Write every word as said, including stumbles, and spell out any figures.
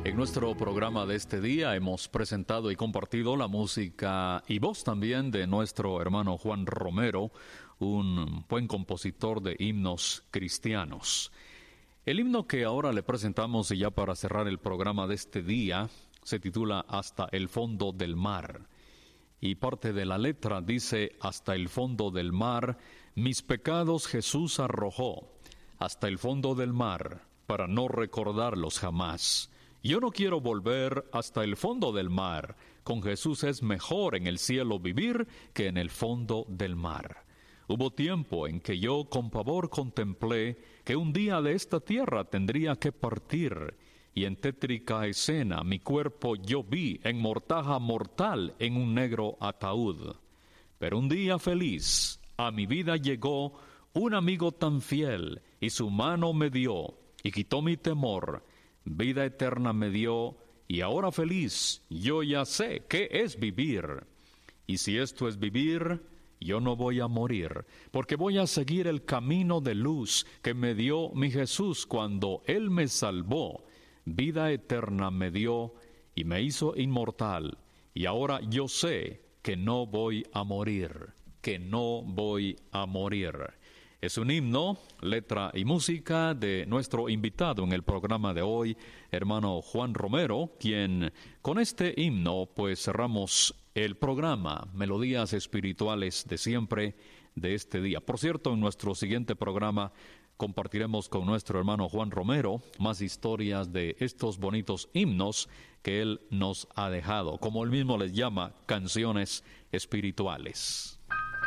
En nuestro programa de este día hemos presentado y compartido la música y voz también de nuestro hermano Juan Romero, un buen compositor de himnos cristianos. El himno que ahora le presentamos, y ya para cerrar el programa de este día, se titula Hasta el fondo del mar. Y parte de la letra dice: Hasta el fondo del mar, mis pecados Jesús arrojó, hasta el fondo del mar, para no recordarlos jamás. Yo no quiero volver hasta el fondo del mar. Con Jesús es mejor en el cielo vivir que en el fondo del mar. Hubo tiempo en que yo con pavor contemplé que un día de esta tierra tendría que partir, y en tétrica escena mi cuerpo yo vi en mortaja mortal en un negro ataúd. Pero un día feliz a mi vida llegó un amigo tan fiel, y su mano me dio, y quitó mi temor. Vida eterna me dio, y ahora feliz yo ya sé qué es vivir. Y si esto es vivir, yo no voy a morir, porque voy a seguir el camino de luz que me dio mi Jesús cuando Él me salvó. Vida eterna me dio y me hizo inmortal, y ahora yo sé que no voy a morir, que no voy a morir. Es un himno, letra y música de nuestro invitado en el programa de hoy, hermano Juan Romero, quien con este himno pues cerramos el programa Melodías Espirituales de Siempre de este día. Por cierto, en nuestro siguiente programa compartiremos con nuestro hermano Juan Romero más historias de estos bonitos himnos que él nos ha dejado, como él mismo les llama, canciones espirituales.